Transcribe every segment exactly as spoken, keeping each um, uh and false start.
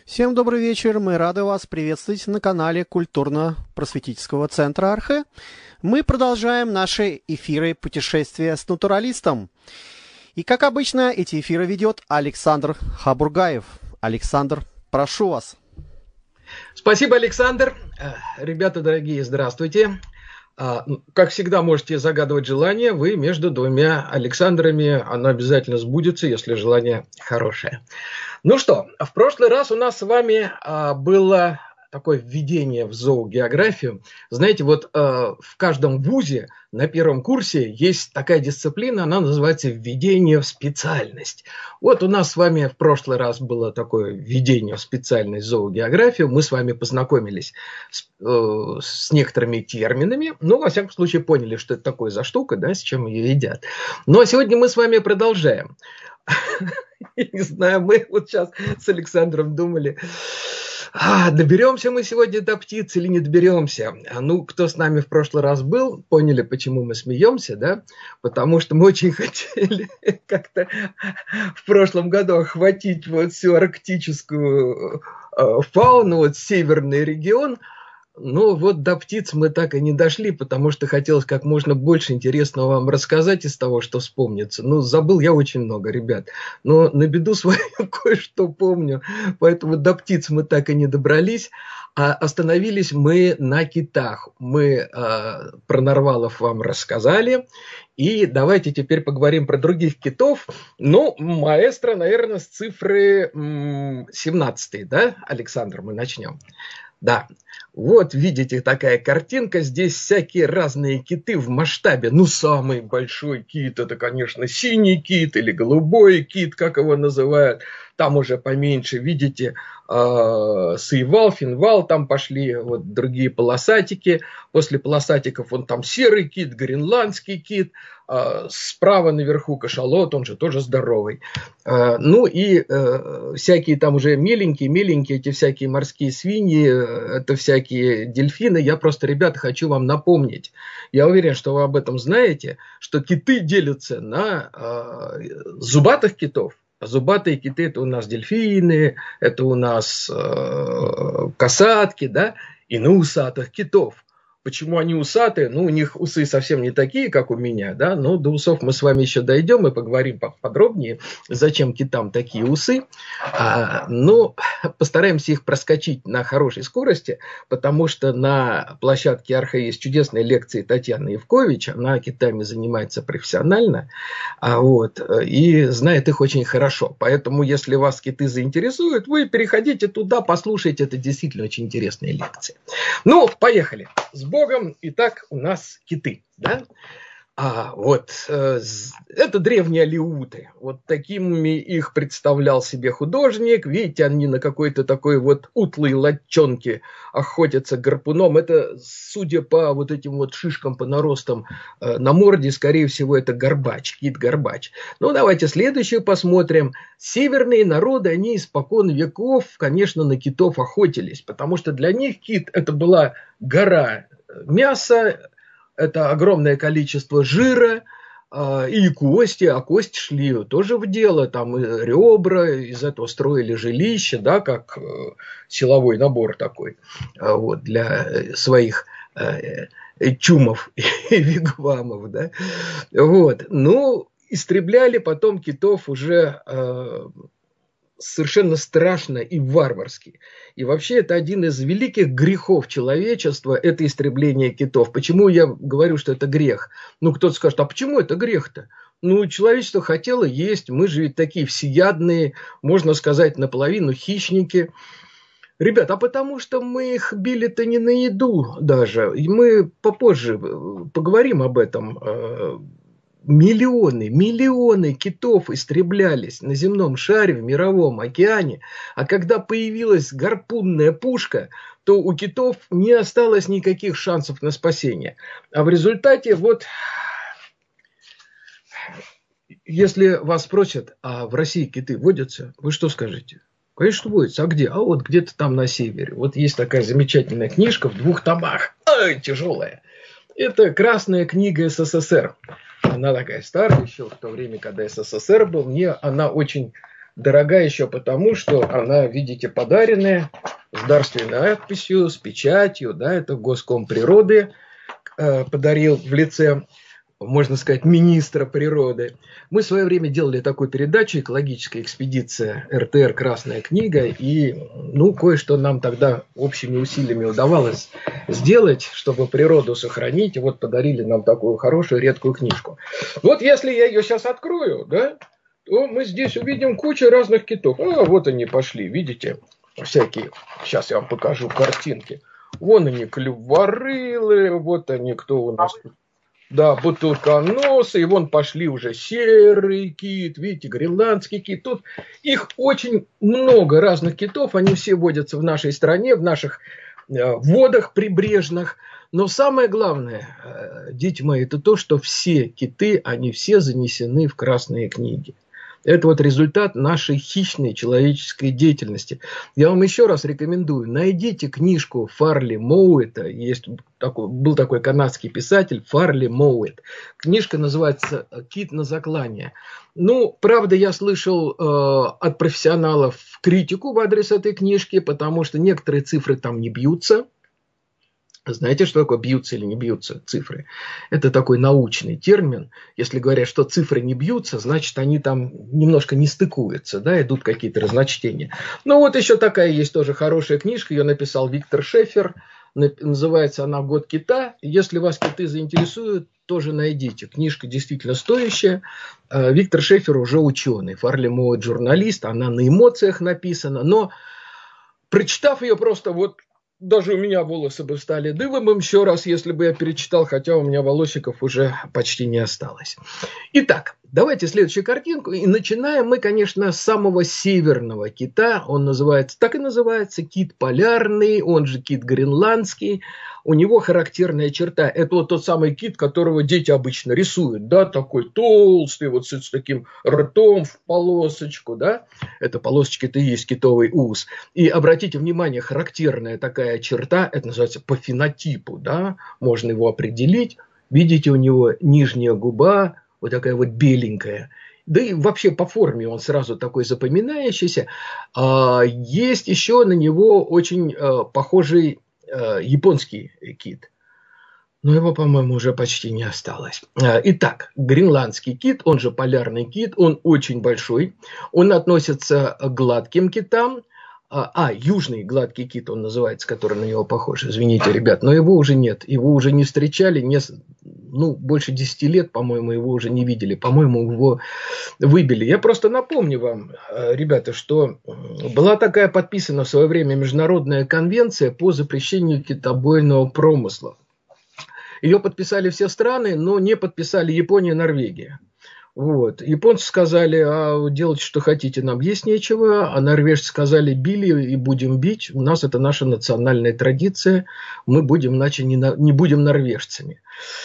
Всем добрый вечер, мы рады вас приветствовать на канале культурно-просветительского центра Архэ. Мы продолжаем наши эфиры путешествия с натуралистом. И как обычно, эти эфиры ведет Александр Хабургаев. Александр, прошу вас. Спасибо, Александр. Ребята дорогие, здравствуйте. Как всегда, можете загадывать желание. Вы между двумя Александрами, оно обязательно сбудется, если желание хорошее. Ну что, в прошлый раз у нас с вами было такое введение в зоогеографию. Знаете, вот в каждом вузе на первом курсе есть такая дисциплина, она называется «Введение в специальность». Вот у нас с вами в прошлый раз было такое введение в специальность зоогеографию. Мы с вами познакомились с, э, с некоторыми терминами. Ну, во всяком случае, поняли, что это такое за штука, да, с чем ее едят. Ну, а сегодня мы с вами продолжаем. Не знаю, мы вот сейчас с Александром думали, а, доберемся мы сегодня до птиц или не доберемся. А ну, кто с нами в прошлый раз был, поняли, почему мы смеемся, да? Потому что мы очень хотели как-то в прошлом году охватить вот всю арктическую фауну, вот северный регион. Но вот до птиц мы так и не дошли, потому что хотелось как можно больше интересного вам рассказать из того, что вспомнится. Ну, забыл я очень много, ребят. Но на беду свою кое-что помню. Поэтому до птиц мы так и не добрались. А остановились мы на китах. Мы э, про нарвалов вам рассказали. И давайте теперь поговорим про других китов. Ну, маэстро, наверное, с цифры семнадцатой, да, Александр, мы начнем. Да, вот видите, такая картинка, здесь всякие разные киты в масштабе. Ну, самый большой кит, это, конечно, синий кит или голубой кит, как его называют. Там уже поменьше, видите, э, саивал, финвал, там пошли вот другие полосатики. После полосатиков вон там серый кит, гренландский кит. Э, справа наверху кашалот, он же тоже здоровый. Э, ну и э, всякие там уже меленькие-меленькие, эти всякие морские свиньи, это всякие дельфины. Я просто, ребята, хочу вам напомнить. Я уверен, что вы об этом знаете, что киты делятся на э, зубатых китов. Зубатые киты – это у нас дельфины, это у нас э, касатки, да, и на усатых китов. Почему они усатые? Ну, у них усы совсем не такие, как у меня, да, но до усов мы с вами еще дойдем и поговорим подробнее, зачем китам такие усы. А, но постараемся их проскочить на хорошей скорости, потому что на площадке Архэ есть чудесные лекции Татьяны Евкович, она китами занимается профессионально, а вот, и знает их очень хорошо. Поэтому, если вас киты заинтересуют, вы переходите туда, послушайте, это действительно очень интересные лекции. Ну, поехали. С Богом. Итак, у нас киты, да? А вот э, это древние алеуты. Вот такими их представлял себе художник. Видите, они на какой-то такой вот утлой латчонке охотятся гарпуном. Это, судя по вот этим вот шишкам, по наростам э, на морде, скорее всего, это горбач, кит-горбач. Ну, давайте следующую посмотрим. Северные народы, они испокон веков, конечно, на китов охотились, потому что для них кит – это была гора мяса, это огромное количество жира э, и кости, а кости шли тоже в дело, там и ребра, из этого строили жилища, да, как э, силовой набор такой, э, вот, для своих э, чумов и вигвамов, да, вот, ну, истребляли потом китов уже э, совершенно страшно и варварски. И вообще это один из великих грехов человечества, это истребление китов. Почему я говорю, что это грех? Ну, кто-то скажет, а почему это грех-то? Ну, человечество хотело есть, мы же ведь такие всеядные, можно сказать, наполовину хищники. Ребят, а потому что мы их били-то не на еду даже. И мы попозже поговорим об этом. Миллионы, миллионы китов истреблялись на земном шаре, в мировом океане. А когда появилась гарпунная пушка, то у китов не осталось никаких шансов на спасение. А в результате, вот, если вас спросят, а в России киты водятся, вы что скажете? Конечно, водятся. А где? А вот где-то там на севере. Вот есть такая замечательная книжка в двух томах. Ай, тяжелая. Это «Красная книга СССР». Она такая старая еще, в то время, когда СССР был. Мне она очень Дорога еще потому, что она, видите, подаренная с дарственной надписью, с печатью, да, это Госком природы э, подарил в лице, можно сказать, министра природы. Мы в свое время делали такую передачу «Экологическая экспедиция эр тэ эр Красная книга», и ну, кое-что нам тогда общими усилиями удавалось сделать, чтобы природу сохранить, и вот подарили нам такую хорошую, редкую книжку. Вот если я ее сейчас открою, да, то мы здесь увидим кучу разных китов. А, вот они пошли, видите, всякие. Сейчас я вам покажу картинки. Вон они, клюворылые, вот они, кто у нас тут. Да, бутылконосы, и вон пошли уже серый кит, видите, гренландский кит. Тут их очень много разных китов, они все водятся в нашей стране, в наших э, водах прибрежных. Но самое главное, э, дети мои, это то, что все киты, они все занесены в красные книги. Это вот результат нашей хищной человеческой деятельности. Я вам еще раз рекомендую, найдите книжку Фарли Моуэта. Есть такой, был такой канадский писатель Фарли Моуэт. Книжка называется «Кит на заклание». Ну, правда, я слышал э, от профессионалов критику в адрес этой книжки, потому что некоторые цифры там не бьются. Знаете, что такое бьются или не бьются цифры? Это такой научный термин. Если говорят, что цифры не бьются, значит, они там немножко не стыкуются, да, идут какие-то разночтения. Ну, вот еще такая есть тоже хорошая книжка, ее написал Виктор Шефер, называется она «Год кита». Если вас киты заинтересуют, тоже найдите. Книжка действительно стоящая. Виктор Шефер уже ученый, Фарли Моуэт журналист, она на эмоциях написана, но прочитав ее просто вот, даже у меня волосы бы стали дыбом еще раз, если бы я перечитал, хотя у меня волосиков уже почти не осталось. Итак, давайте следующую картинку. И начинаем мы, конечно, с самого северного кита. Он называется, так и называется, кит полярный, он же кит гренландский. У него характерная черта. Это вот тот самый кит, которого дети обычно рисуют. Да, такой толстый, вот с таким ртом в полосочку. Да? Это полосочки, это и есть китовый ус. И обратите внимание, характерная такая черта, это называется по фенотипу. Да? Можно его определить. Видите, у него нижняя губа, вот такая вот беленькая. Да и вообще по форме он сразу такой запоминающийся. Есть еще на него очень похожий японский кит. Но его, по-моему, уже почти не осталось. Итак, гренландский кит, он же полярный кит, он очень большой. Он относится к гладким китам. А, южный гладкий кит он называется, который на него похож. Извините, ребят, но его уже нет. Его уже не встречали. Не, ну, больше десяти лет, по-моему, его уже не видели. По-моему, его выбили. Я просто напомню вам, ребята, что была такая подписана в свое время международная конвенция по запрещению китобойного промысла. Ее подписали все страны, но не подписали Япония и Норвегия. Вот. Японцы сказали, а делать что хотите, нам есть нечего. А норвежцы сказали, били и будем бить. У нас это наша национальная традиция. Мы будем, иначе не, не будем норвежцами.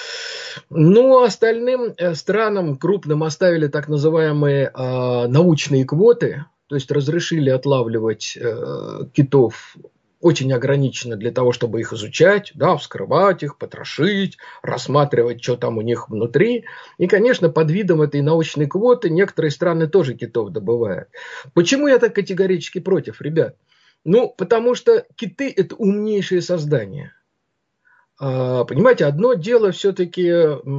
Но остальным странам крупным оставили так называемые э, научные квоты. То есть разрешили отлавливать э, китов очень ограничено для того, чтобы их изучать, да, вскрывать их, потрошить, рассматривать, что там у них внутри. И, конечно, под видом этой научной квоты некоторые страны тоже китов добывают. Почему я так категорически против, ребят? Ну, потому что киты – это умнейшие создания. Понимаете, одно дело все-таки,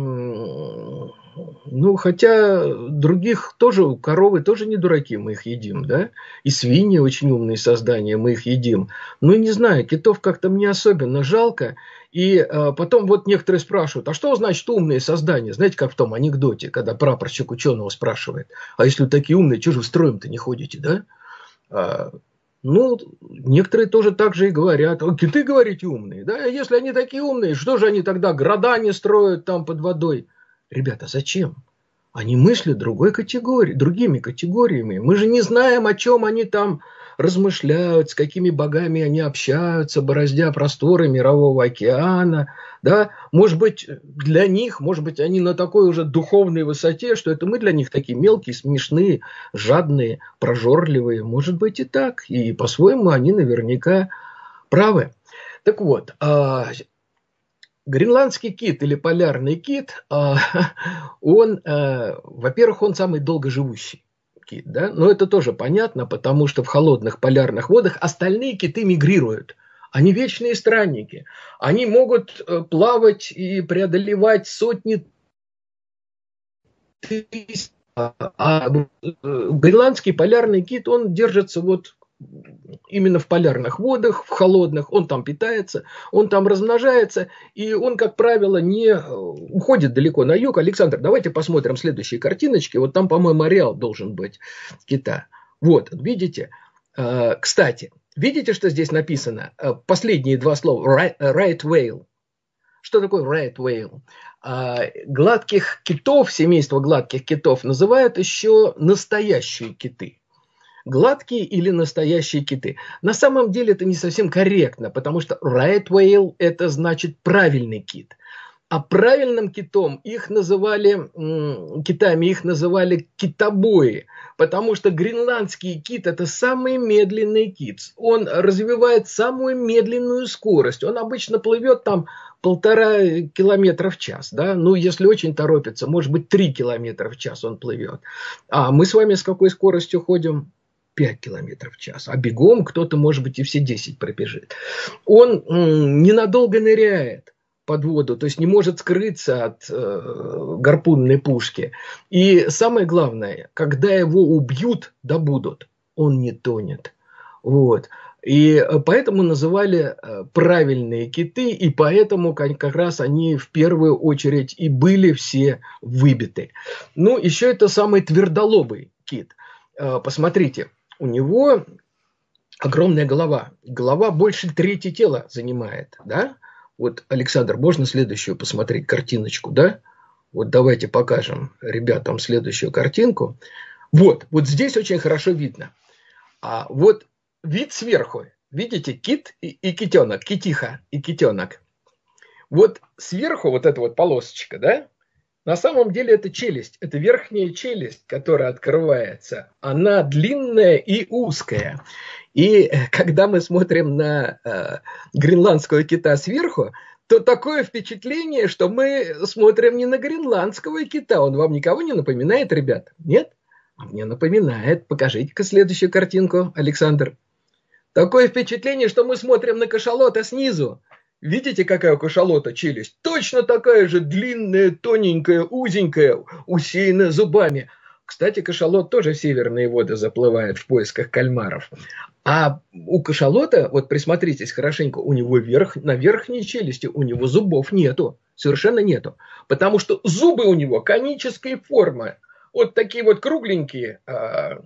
ну, хотя других тоже, коровы тоже не дураки, мы их едим, да, и свиньи очень умные создания, мы их едим. Ну, не знаю, китов как-то мне особенно жалко. И а, потом вот некоторые спрашивают, а что значит умные создания? Знаете, как в том анекдоте, когда прапорщик ученого спрашивает, а если вы такие умные, что же вы строем-то не ходите, да? А, Ну, некоторые тоже так же и говорят. Киты, говорите, умные. Да, если они такие умные, что же они тогда города не строят там под водой? Ребята, зачем? Они мыслят другой категории, другими категориями. Мы же не знаем, о чем они там размышляют, с какими богами они общаются, бороздя просторы мирового океана. Да? Может быть, для них, может быть, они на такой уже духовной высоте, что это мы для них такие мелкие, смешные, жадные, прожорливые. Может быть и так. И по-своему они наверняка правы. Так вот, гренландский кит или полярный кит, он, во-первых, он самый долгоживущий. кит, да? Но это тоже понятно, потому что в холодных полярных водах остальные киты мигрируют. Они вечные странники. Они могут плавать и преодолевать сотни тысяч. А гренландский полярный кит, он держится вот именно в полярных водах, в холодных, он там питается, он там размножается, и он, как правило, не уходит далеко на юг. Александр, давайте посмотрим следующие картиночки. Вот там, по-моему, ареал должен быть кита. Вот, видите? Кстати, видите, что здесь написано? Последние два слова. Right whale. Что такое right whale? Гладких китов, семейство гладких китов, называют еще настоящие киты. Гладкие или настоящие киты. На самом деле это не совсем корректно, потому что right whale – это значит правильный кит. А правильным китом их называли, китами их называли китобои, потому что гренландский кит – это самый медленный кит. Он развивает самую медленную скорость. Он обычно плывет там полтора километра в час. Да? Ну, если очень торопится, может быть, три километра в час он плывет. А мы с вами с какой скоростью ходим? пять километров в час. А бегом кто-то, может быть, и все десять пробежит. Он м, ненадолго ныряет под воду, то есть не может скрыться от э, гарпунной пушки. И самое главное, когда его убьют, добудут, он не тонет. Вот. И поэтому называли правильные киты, и поэтому как раз они в первую очередь и были все выбиты. Ну, еще это самый твердолобый кит. Посмотрите, у него огромная голова. Голова больше трети тела занимает, да? Вот, Александр, можно следующую посмотреть картиночку, да? Вот давайте покажем ребятам следующую картинку. Вот, вот здесь очень хорошо видно. А вот вид сверху. Видите, кит и, и китенок, китиха и китенок. Вот сверху вот эта вот полосочка, да? На самом деле это челюсть, это верхняя челюсть, которая открывается. Она длинная и узкая. И когда мы смотрим на э, гренландского кита сверху, то такое впечатление, что мы смотрим не на гренландского кита. Он вам никого не напоминает, ребят? Нет? Мне напоминает. Покажите-ка следующую картинку, Александр. Такое впечатление, что мы смотрим на кашалота снизу. Видите, какая у кашалота челюсть? Точно такая же длинная, тоненькая, узенькая, усеянная зубами. Кстати, кашалот тоже в северные воды заплывает в поисках кальмаров. А у кашалота, вот присмотритесь хорошенько, у него верх, на верхней челюсти у него зубов нету. Совершенно нету. Потому что зубы у него конической формы. Вот такие вот кругленькие э,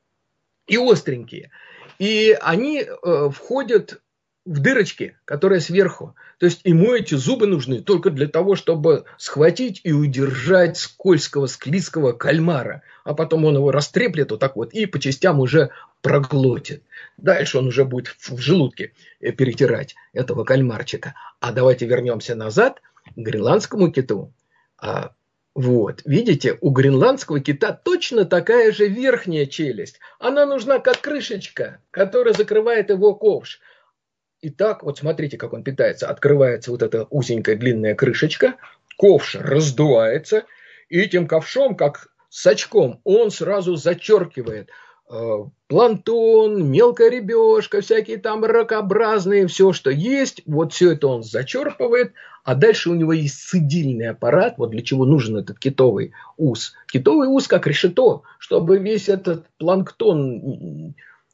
и остренькие. И они э, входят в дырочки, которые сверху. То есть ему эти зубы нужны только для того, чтобы схватить и удержать скользкого, склизкого кальмара. А потом он его растреплет вот так вот и по частям уже проглотит. Дальше он уже будет в желудке перетирать этого кальмарчика. А давайте вернемся назад к гренландскому киту. А, вот, видите, у гренландского кита точно такая же верхняя челюсть. Она нужна как крышечка, которая закрывает его ковш. Итак, вот смотрите, как он питается. Открывается вот эта узенькая длинная крышечка, ковш раздувается, и этим ковшом, как сачком, он сразу зачеркивает э, планктон, мелкая рыбешка, всякие там ракообразные, все, что есть, вот все это он зачерпывает, а дальше у него есть сидильный аппарат, вот для чего нужен этот китовый ус. Китовый ус как решето, чтобы весь этот планктон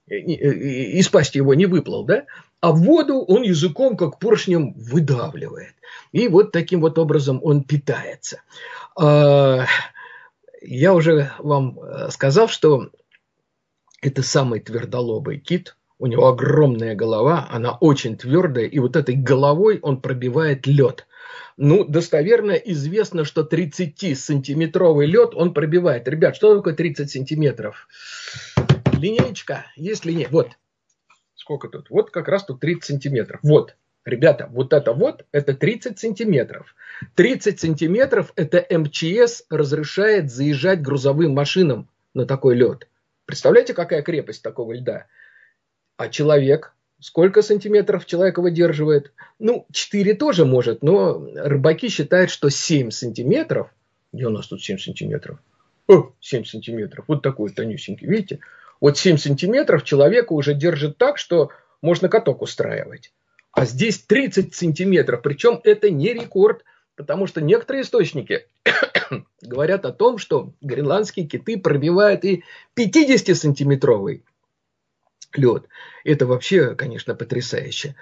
из пасти его не выплыл, да? А воду он языком, как поршнем, выдавливает. И вот таким вот образом он питается. Я уже вам сказал, что это самый твердолобый кит. У него огромная голова, она очень твердая, и вот этой головой он пробивает лед. Ну, достоверно известно, что тридцатисантиметровый лед он пробивает. Ребят, что такое тридцать сантиметров? Линеечка, есть линейка. Вот. Сколько тут? Вот как раз тут тридцать сантиметров. Вот. Ребята, вот это вот, это тридцать сантиметров. тридцать сантиметров это эм че эс разрешает заезжать грузовым машинам на такой лед. Представляете, какая крепость такого льда? А человек, сколько сантиметров человек выдерживает? Ну, четыре тоже может, но рыбаки считают, что семь сантиметров. Где у нас тут семь сантиметров? О, семь сантиметров, вот такой тонюсенький, видите? Вот семь сантиметров человека уже держит так, что можно каток устраивать. А здесь тридцать сантиметров, причем это не рекорд, потому что некоторые источники говорят о том, что гренландские киты пробивают и пятидесятисантиметровый лед. Это вообще, конечно, потрясающе.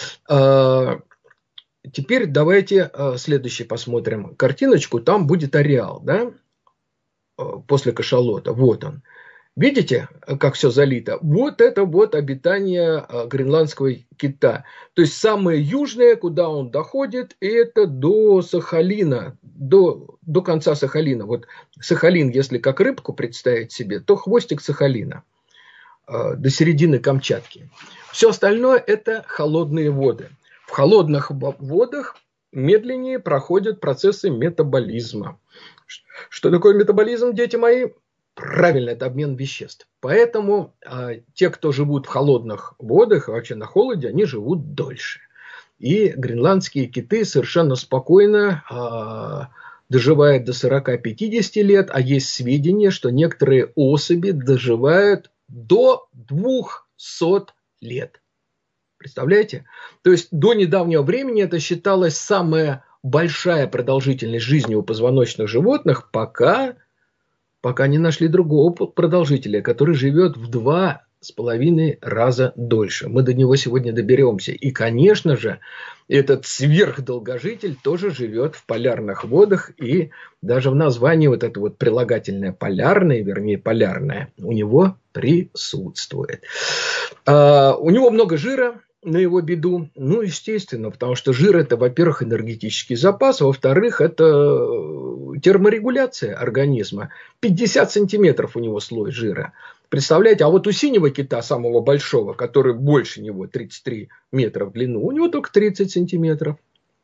Теперь давайте следующий посмотрим картиночку. Там будет ареал, да? После кашалота. Вот он. Видите, как все залито? Вот это вот обитание гренландского кита. То есть самое южное, куда он доходит, это до Сахалина, до, до конца Сахалина. Вот Сахалин, если как рыбку представить себе, то хвостик Сахалина до середины Камчатки. Все остальное это холодные воды. В холодных водах медленнее проходят процессы метаболизма. Что такое метаболизм, дети мои? Правильно, это обмен веществ. Поэтому э, те, кто живут в холодных водах, вообще на холоде, они живут дольше. И гренландские киты совершенно спокойно э, доживают до сорока-пятидесяти лет, а есть сведения, что некоторые особи доживают до двухсот лет. Представляете? То есть до недавнего времени это считалось самая большая продолжительность жизни у позвоночных животных, пока... пока не нашли другого продолжителя, который живет в два с половиной раза дольше. Мы до него сегодня доберемся. И, конечно же, этот сверхдолгожитель тоже живет в полярных водах. И даже в названии вот это вот прилагательное полярное, вернее полярное, у него присутствует. А, у него много жира. На его беду, ну, естественно, потому что жир – это, во-первых, энергетический запас, а во-вторых, это терморегуляция организма. пятьдесят сантиметров у него слой жира. Представляете, а вот у синего кита, самого большого, который больше него, тридцать три метра в длину, у него только тридцать сантиметров.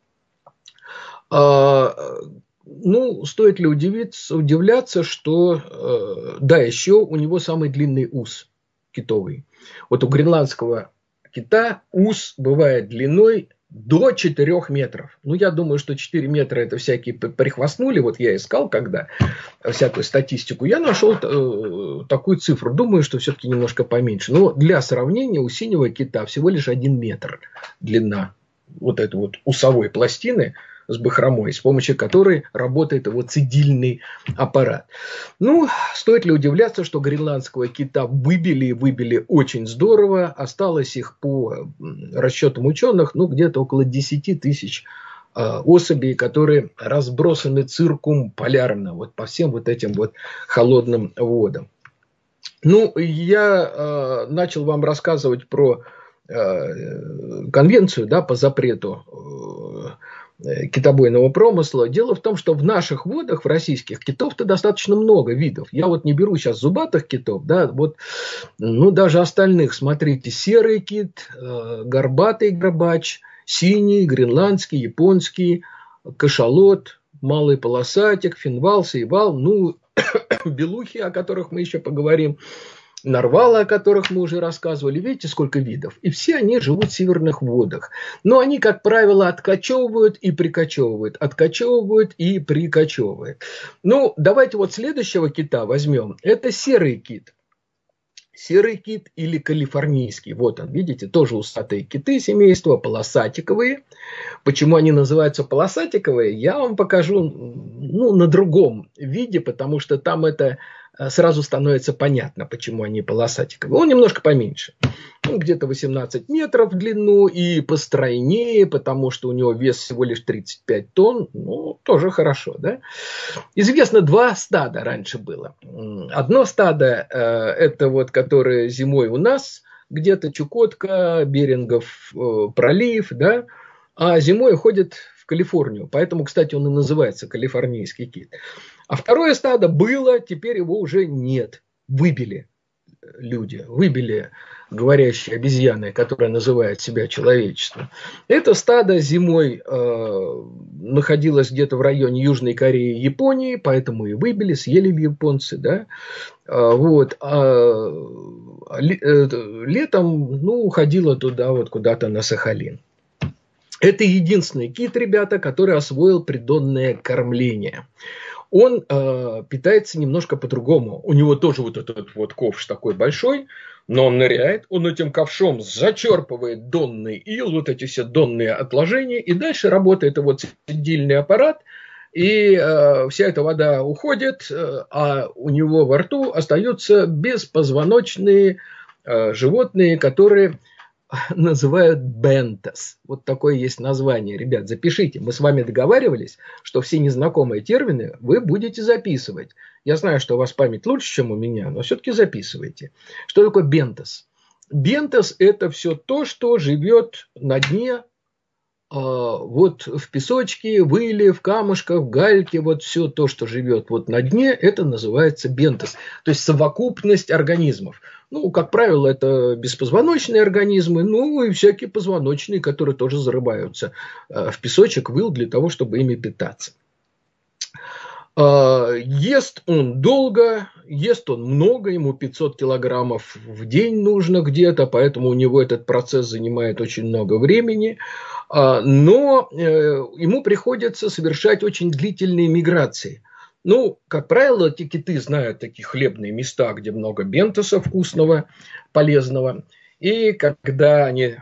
А, ну, стоит ли удивиться, удивляться, что, да, еще у него самый длинный ус китовый. Вот у гренландского кита ус бывает длиной до четырёх метров. Ну, я думаю, что четыре метра это всякие прихвастнули. Вот я искал, когда всякую статистику, я нашел э, такую цифру. Думаю, что все-таки немножко поменьше. Но для сравнения у синего кита всего лишь один метр длина вот этой вот усовой пластины с бахромой, с помощью которой работает его цедильный аппарат. Ну, стоит ли удивляться, что гренландского кита выбили и выбили очень здорово. Осталось их по расчетам ученых, ну, где-то около десяти тысяч э, особей, которые разбросаны циркумполярно, вот по всем вот этим вот холодным водам. Ну, я э, начал вам рассказывать про э, конвенцию, да, по запрету э, китобойного промысла. Дело в том, что в наших водах, в российских, китов-то достаточно много видов. Я вот не беру сейчас зубатых китов, да, вот, ну, даже остальных. Смотрите, серый кит, горбатый горбач, синий, гренландский, японский, кашалот, малый полосатик, финвал, сейвал, ну, белухи, о которых мы еще поговорим, нарвалы, о которых мы уже рассказывали. Видите, сколько видов. И все они живут в северных водах. Но они, как правило, откачевывают и прикачевывают. Откачевывают и прикачевывают. Ну, давайте вот следующего кита возьмем. Это серый кит. Серый кит или калифорнийский. Вот он, видите, тоже усатые киты семейства, полосатиковые. Почему они называются полосатиковые, я вам покажу, ну, на другом виде, потому что там это сразу становится понятно, почему они полосатиковые. Он немножко поменьше. Он где-то восемнадцать метров в длину и постройнее, потому что у него вес всего лишь тридцать пять тонн. Ну, тоже хорошо, да? Известно, два стада раньше было. Одно стадо, э, это вот, которое зимой у нас, где-то Чукотка, Берингов э, пролив, да? А зимой ходит в Калифорнию. Поэтому, кстати, он и называется калифорнийский кит. А второе стадо было, теперь его уже нет. Выбили люди, выбили говорящие обезьяны, которые называют себя человечеством. Это стадо зимой э, находилось где-то в районе Южной Кореи и Японии, поэтому и выбили, съели японцы. Да? А, вот. А, летом, ну, уходило туда, вот куда-то на Сахалин. Это единственный кит, ребята, который освоил придонное кормление. он э, питается немножко по-другому. У него тоже вот этот вот ковш такой большой, но он ныряет, он этим ковшом зачерпывает донный ил, вот эти все донные отложения, и дальше работает его цедильный аппарат, и э, вся эта вода уходит, э, а у него во рту остаются беспозвоночные э, животные, которые называют бентос. Вот такое есть название. Ребят, запишите. Мы с вами договаривались, что все незнакомые термины вы будете записывать. Я знаю, что у вас память лучше, чем у меня, но все-таки записывайте. Что такое бентос? Бентос – это все то, что живет на дне, вот в песочке, в иле, в камушках, в гальке, вот все то, что живет вот на дне, это называется бентос. То есть совокупность организмов. Ну, как правило, это беспозвоночные организмы, ну и всякие позвоночные, которые тоже зарываются в песочек, в ил для того, чтобы ими питаться. Ест он долго, ест он много, ему пятьсот килограммов в день нужно где-то, поэтому у него этот процесс занимает очень много времени. Но ему приходится совершать очень длительные миграции. Ну, как правило, эти киты знают такие хлебные места, где много бентоса вкусного, полезного. И когда они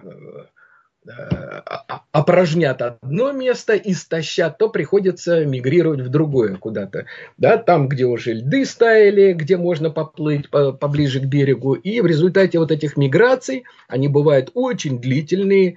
опорожнят одно место, истощат, то приходится мигрировать в другое куда-то. Да, там, где уже льды стаяли, где можно поплыть поближе к берегу. И в результате вот этих миграций, они бывают очень длительные.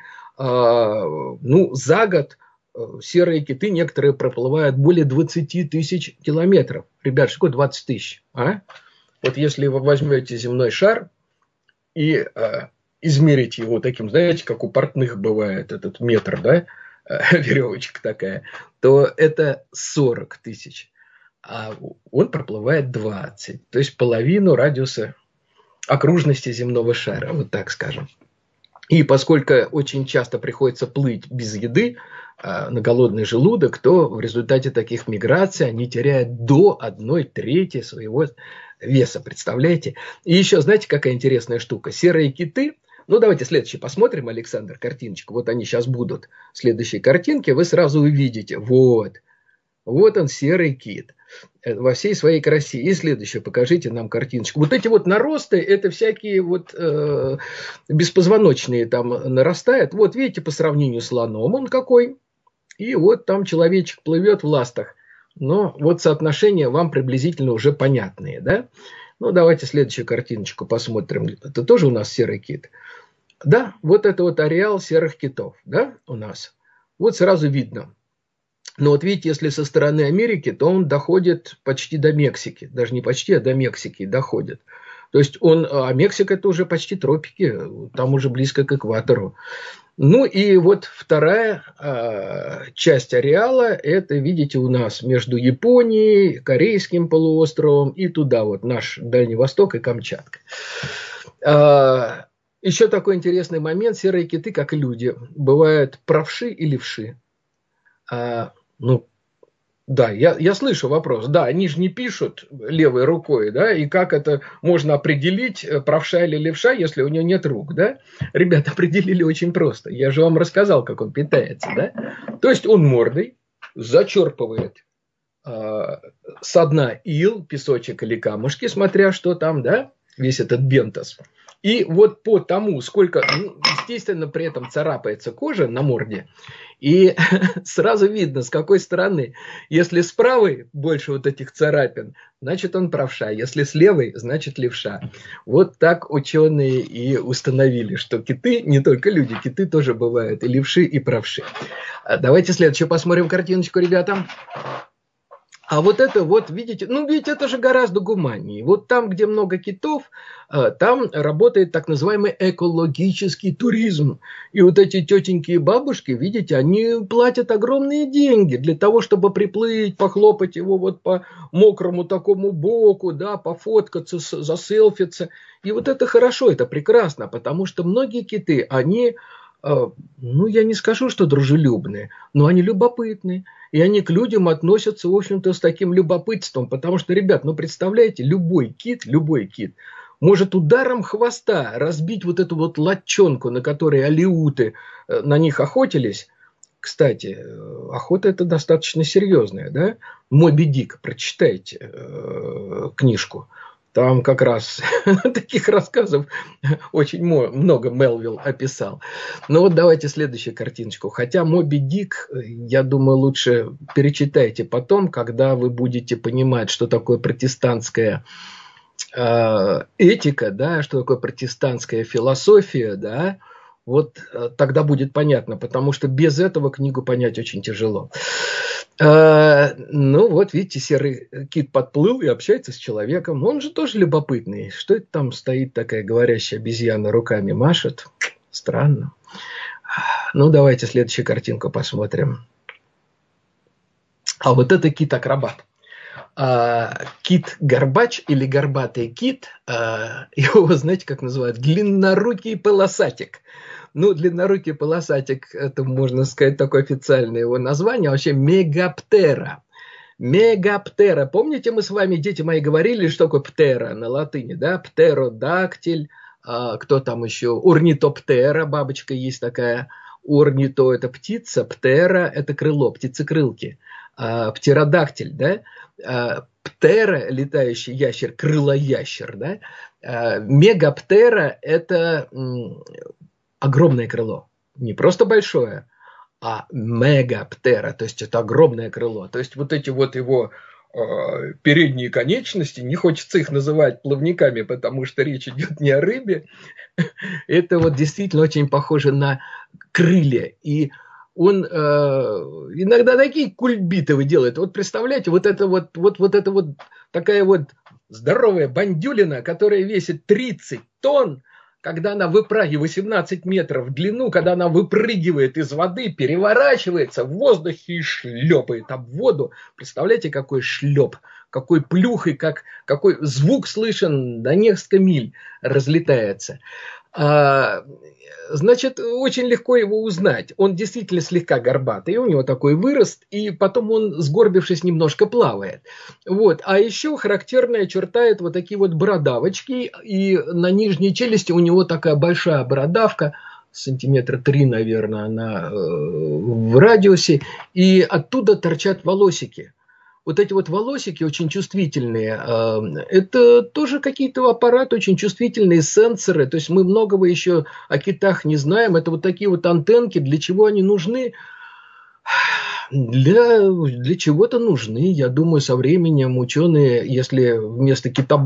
Ну, за год серые киты некоторые проплывают более двадцать тысяч километров. Ребят, что такое двадцать тысяч? А? Вот если вы возьмете земной шар и измерить его таким, знаете, как у портных бывает этот метр, да, веревочка такая, то это сорок тысяч. А он проплывает двадцать. То есть половину радиуса окружности земного шара, вот так скажем. И поскольку очень часто приходится плыть без еды на голодный желудок, то в результате таких миграций они теряют до одной трети своего веса, представляете? И еще, знаете, какая интересная штука? Серые киты. Ну, давайте следующий посмотрим, Александр, картиночку. Вот они сейчас будут. В следующей картинке вы сразу увидите. Вот. Вот он, серый кит. Во всей своей красе. И следующее, покажите нам картиночку. Вот эти вот наросты, это всякие вот э, беспозвоночные там нарастают. Вот видите, по сравнению с слоном он какой. И вот там человечек плывет в ластах. Но вот соотношения вам приблизительно уже понятные, да? Ну, давайте следующую картиночку посмотрим. Это тоже у нас серый кит. Да, вот это вот ареал серых китов, да, у нас. Вот сразу видно. Но вот видите, если со стороны Америки, то он доходит почти до Мексики. Даже не почти, а до Мексики доходит. То есть он, а Мексика это уже почти тропики, там уже близко к экватору. Ну и вот вторая э, часть ареала, это, видите, у нас между Японией, Корейским полуостровом и туда вот наш Дальний Восток и Камчатка. Э, еще такой интересный момент. Серые киты, как и люди, бывают правши и левши. Э, ну, да, я, я слышу вопрос. Да, они же не пишут левой рукой, да, и как это можно определить, правша или левша, если у него нет рук, да? Ребята, определили очень просто. Я же вам рассказал, как он питается, да? То есть он мордой зачерпывает э, со дна ил, песочек или камушки, смотря что там, да, весь этот бентос. И вот по тому, сколько, ну, естественно, при этом царапается кожа на морде, и сразу видно, с какой стороны. Если с правой больше вот этих царапин, значит он правша. Если с левой, значит левша. Вот так ученые и установили, что киты, не только люди, киты тоже бывают и левши, и правши. Давайте следующую посмотрим картиночку, ребята. А вот это вот, видите, ну, видите, это же гораздо гуманнее. Вот там, где много китов, там работает так называемый экологический туризм. И вот эти тетеньки и бабушки, видите, они платят огромные деньги для того, чтобы приплыть, похлопать его вот по мокрому такому боку, да, пофоткаться, заселфиться. И вот это хорошо, это прекрасно, потому что многие киты, они, ну, я не скажу, что дружелюбные, но они любопытные. И они к людям относятся, в общем-то, с таким любопытством. Потому что, ребят, ну, представляете, любой кит, любой кит может ударом хвоста разбить вот эту вот латчонку, на которой алеуты на них охотились, Кстати, охота это достаточно серьезная, да? «Моби Дик», прочитайте э, книжку. Там как раз таких рассказов очень много Мелвилл описал. Ну вот давайте следующую картиночку. Хотя «Моби Дик», я думаю, лучше перечитайте потом, когда вы будете понимать, что такое протестантская э, этика, да, что такое протестантская философия, да. Вот тогда будет понятно, потому что без этого книгу понять очень тяжело. А, ну вот, видите, серый кит подплыл и общается с человеком. Он же тоже любопытный. Что это там стоит такая говорящая обезьяна, руками машет? Странно. Ну, давайте следующую картинку посмотрим. А вот это кит-акробат. А, кит-горбач или горбатый кит, а, его, знаете, как называют? Длиннорукий полосатик. Ну, длиннорукий полосатик, это, можно сказать, такое официальное его название, а вообще мегаптера. Мегаптера. Помните, мы с вами, дети мои, говорили, что такое птера на латыни, да? Птеродактиль, а, кто там еще? Орнитоптера, бабочка есть такая. Орнито – это птица, птера – это крыло, птицекрылки. А, птеродактиль, да? А, птера – летающий ящер, крылоящер, да? А, мегаптера – это м, огромное крыло. Не просто большое, а мегаптера, то есть это огромное крыло. То есть вот эти вот его э, передние конечности, не хочется их называть плавниками, потому что речь идет не о рыбе, это вот действительно очень похоже на крылья. И он э, иногда такие кульбиты делает. Вот представляете, вот это вот, вот, вот это вот такая вот здоровая бандюлина, которая весит тридцать тонн, когда она выпрыгивает восемнадцать метров в длину, когда она выпрыгивает из воды, переворачивается в воздухе и шлепает об воду. Представляете, какой шлеп, какой плюх и как, какой звук слышен до несколько миль разлетается. А, значит, очень легко его узнать. Он действительно слегка горбатый, у него такой вырост, и потом он, сгорбившись, немножко плавает. Вот. А еще характерная черта – это вот такие вот бородавочки, и на нижней челюсти у него такая большая бородавка, сантиметра три, наверное, она э, в радиусе, и оттуда торчат волосики. Вот эти вот волосики очень чувствительные, это тоже какие-то аппараты очень чувствительные, сенсоры, то есть мы многого еще о китах не знаем, это вот такие вот антенки, для чего они нужны? Для, для чего-то нужны, я думаю, со временем ученые, если вместо китобоя